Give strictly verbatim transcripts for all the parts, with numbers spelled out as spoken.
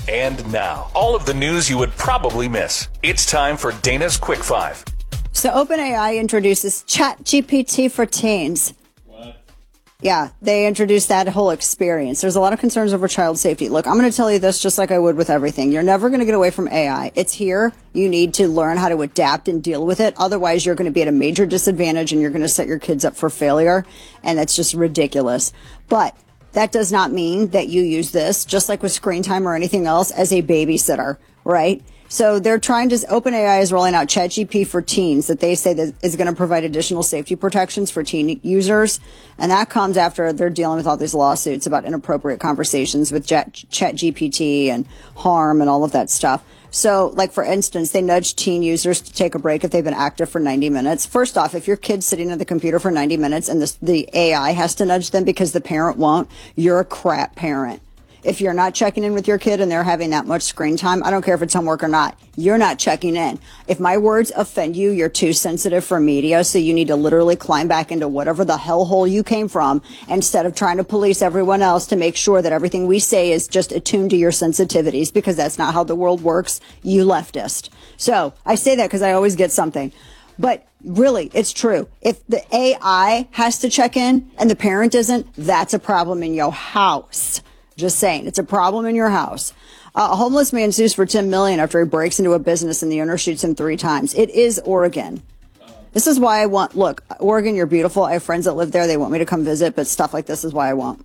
And now, all of the news you would probably miss. It's time for Dana's Quick Five. So OpenAI introduces ChatGPT for teens. What? Yeah, they introduced that whole experience. There's a lot of concerns over child safety. Look, I'm going to tell you this just like I would with everything. You're never going to get away from A I. It's here. You need to learn how to adapt and deal with it. Otherwise, you're going to be at a major disadvantage and you're going to set your kids up for failure. And that's just ridiculous. But that does not mean that you use this, just like with screen time or anything else, as a babysitter, right? So they're trying to, OpenAI is rolling out ChatGPT for teens that they say that is going to provide additional safety protections for teen users. And that comes after they're dealing with all these lawsuits about inappropriate conversations with Chat, ChatGPT and harm and all of that stuff. So, like, for instance, they nudge teen users to take a break if they've been active for ninety minutes. First off, if your kid's sitting at the computer for ninety minutes and this, the A I has to nudge them because the parent won't, you're a crap parent. If you're not checking in with your kid and they're having that much screen time, I don't care if it's homework or not, you're not checking in. If my words offend you, you're too sensitive for media, so you need to literally climb back into whatever the hellhole you came from instead of trying to police everyone else to make sure that everything we say is just attuned to your sensitivities, because that's not how the world works, you leftist. So I say that because I always get something. But really, it's true. If the A I has to check in and the parent isn't, that's a problem in your house. Just saying, it's a problem in your house. Uh, a homeless man sues for ten million dollars after he breaks into a business and the owner shoots him three times. It is Oregon. This is why I want, look, Oregon, you're beautiful. I have friends that live there. They want me to come visit, but stuff like this is why I won't.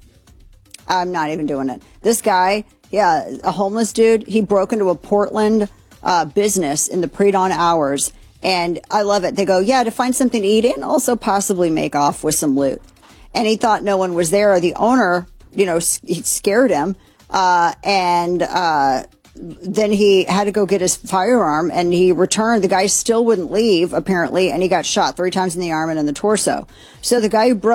I'm not even doing it. This guy, yeah, a homeless dude, he broke into a Portland uh, business in the pre-dawn hours. And I love it. They go, yeah, to find something to eat and also possibly make off with some loot. And he thought no one was there. The owner, you know, he scared him, uh, and, uh, then he had to go get his firearm and he returned. The guy still wouldn't leave, apparently, and he got shot three times in the arm and in the torso. So the guy who broke